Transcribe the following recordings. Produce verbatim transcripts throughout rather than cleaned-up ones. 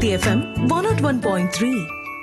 City F M one oh one point three.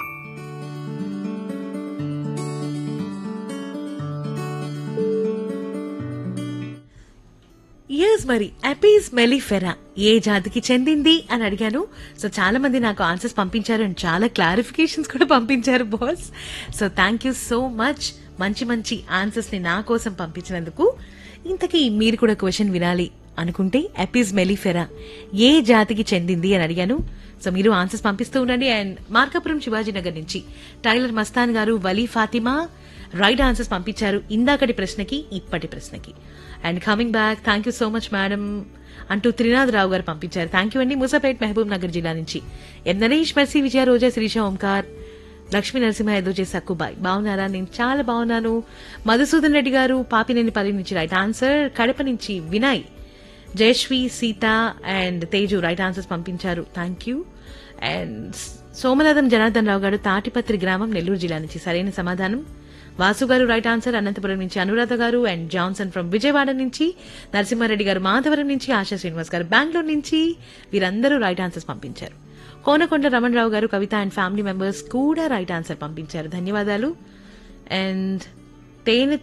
Yes మరి appease mellifera ఏ జాతికి చెందింది అని అడిగాను. సో చాలా మంది నాకు ఆన్సర్స్ పంపించారు అండ్ చాలా క్లారిఫికేషన్స్ కూడా పంపించారు boss. So thank you so much మంచి మంచి ఆన్సర్స్ ని నా కోసం పంపించినందుకు. ఇంతకీ మీరు కూడా క్వశ్చన్ వినాలి అనుకుంటే అపీస్ మెలిఫెరా ఏ జాతికి చెందింది అని అడిగాను. సో మీరు ఆన్సర్స్ పంపిస్తూ ఉండండి. అండ్ మార్కాపురం శివాజీ నగర్ నుంచి టైలర్ మస్తాన్ గారు, వలీ ఫాతిమా రైట్ ఆన్సర్స్ పంపించారు ఇందాకటి ప్రశ్నకి ఇప్పటి ప్రశ్నకి. And coming back thank you so much madam అంటూ త్రినాథ్ రావు గారు పంపించారు. థ్యాంక్ యూ అండి. మూసాపేట్ మహబూబ్ నగర్ జిల్లా నుంచి ఎం నరేష్, మెర్సీ, విజయ, రోజా, శిరీష, ఓంకార్, లక్ష్మీ నరసింహ, ఎదుజే, సక్కుబాయ్ బాగున్నారా? నేను చాలా బాగున్నాను. మధుసూదన్ రెడ్డి గారు పాపినేనిపల్లి నుంచి రైట్ ఆన్సర్. కడప నుంచి Vinay, Jayashree, Sita and Teju right answers పంపించారు. Thank you. And Somanatham Janardhan Rao గారు తాటిపత్రి గ్రామం, నెల్లూరు జిల్లా నుంచి సరైన సమాధానం. వాసు గారు రైట్ ఆన్సర్. అనంతపురం నుంచి అనురాధ గారు అండ్ జాన్సన్ ఫ్రమ్ విజయవాడ నుంచి, నరసింహారెడ్డి గారు మాధవరం నుంచి, ఆశా శ్రీనివాస్ గారు బెంగళూరు నుంచి వీరందరూ రైట్ ఆన్సర్స్ పంపించారు. కోనకొండ రమణరావు గారు, కవిత అండ్ ఫ్యామిలీ మెంబర్స్ కూడా రైట్ ఆన్సర్ పంపించారు. ధన్యవాదాలు. అండ్ తేనె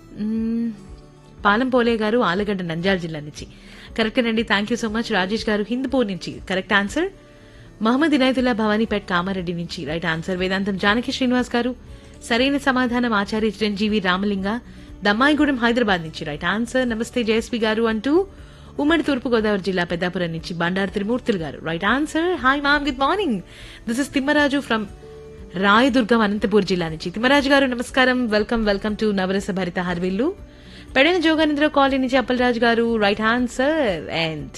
పాలంపోలే గారు ఆలగడ్డ, నంద్యాల జిల్లా నుంచి కరెక్ట్ అండి. Thank you so much. Rajesh గారు హిందూపూర్ నుంచి కరెక్ట్ ఆన్సర్. మహమ్మద్ ఇనాయతుల్లా భవానీపేట్ కామారెడ్డి నుంచి రైట్ ఆన్సర్. వేదాంతం జానకి శ్రీనివాస్ గారు సరైన సమాధానం. ఆచార్య చిరంజీవి రామలింగ దమ్మాయిగూడెం, హైదరాబాద్ నుంచి రైట్ ఆన్సర్. నమస్తే జయశ్రీ గారు అంటూ ఉమ్మడి తూర్పుగోదావరి జిల్లా పెద్దాపురం నుంచి బండారు త్రిమూర్తులు గారు right answer. Hi ma'am, good morning. This is Timmaraju from Rayadurgam, Anantapur జిల్లా నుంచి. తిమ్మరాజు గారు నమస్కారం. వెల్కమ్ వెల్కమ్ టు నవరస భరిత హర్విల్లు. పెడన జోగానంద్ర కాలనీ నుంచి అప్పలరాజు గారు రైట్ ఆన్సర్. అండ్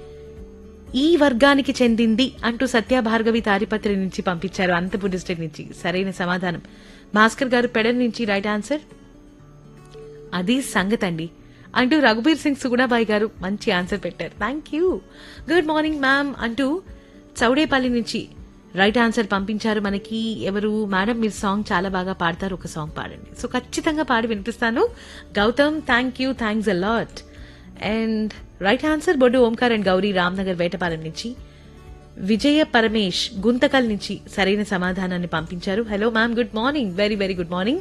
ఈ వర్గానికి చెందింది అంటూ సత్య భార్గవి తాడిపత్రి నుంచి పంపించారు, అనంతపూర్ డిస్ట్రిక్ట్ నుంచి సరైన సమాధానం. భాస్కర్ గారు పెడన్ నుంచి రైట్ ఆన్సర్. అది సంగతి అండి అంటూ రఘుబీర్ సింగ్ సుగుణాబాయి గారు మంచి ఆన్సర్ పెట్టారు. Thank you. Good morning ma'am అంటూ చౌడేపల్లి నుంచి రైట్ ఆన్సర్ పంపించారు మనకి. ఎవరు మేడం, మీరు సాంగ్ చాలా బాగా పాడతారు, ఒక సాంగ్ పాడండి. సో ఖచ్చితంగా పాడి వినిపిస్తాను. Gautam thank you, thanks a lot. And right answer Boddu Omkar and Gauri, Ramnagar Vetapalem నుంచి. విజయ పరమేష్ గుంతకల్ నుంచి సరైన సమాధానాన్ని పంపించారు. Hello ma'am, good morning. Very very good morning.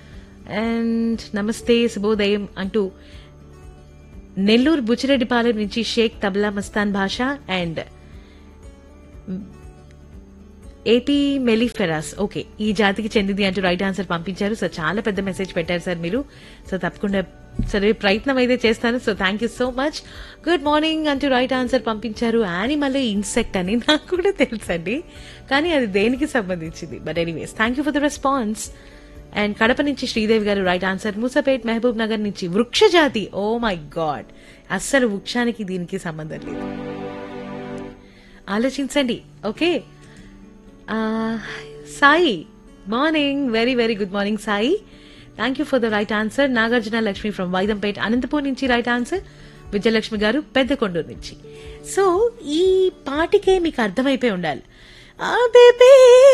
And నమస్తే శుభోదయం అంటూ నెల్లూరు బుచ్చిరెడ్డిపాలెం నుంచి షేక్ తబలా మస్తాన్ భాషా అండ్ ఏపీ మెలిఫెరాస్ ఓకే ఈ జాతికి చెందింది అంటూ రైట్ ఆన్సర్ పంపించారు. సో చాలా పెద్ద మెసేజ్ పెట్టారు సార్ మీరు. సో తప్పకుండా సరే ప్రయత్నం అయితే చేస్తాను. So thank you so much. Good morning అంటూ రైట్ ఆన్సర్ పంపించారు. యానిమల్ ఇన్సెక్ట్ అని నాకు కూడా తెలుసండి, కానీ అది దేనికి సంబంధించింది. But anyways thank you for the response. And Kadapa నుంచి శ్రీదేవి గారు రైట్ ఆన్సర్. మూసాపేట్ మహబూబ్ నగర్ నుంచి వృక్ష జాతి. ఓ మై గాడ్, అస్సలు వృక్షానికి దీనికి సంబంధం లేదు, ఆలోచించండి. Okay Sai, morning. Very very good morning Sai. Thank you for the right answer. Nagarjuna Lakshmi from వైదంపేట్, Anantapur నుంచి రైట్ ఆన్సర్. విజయలక్ష్మి గారు పెద్దకొండూరు నుంచి. సో ఈ పాటికే మీకు అర్థమైపోయి ఉండాలి, ఆ బేబీ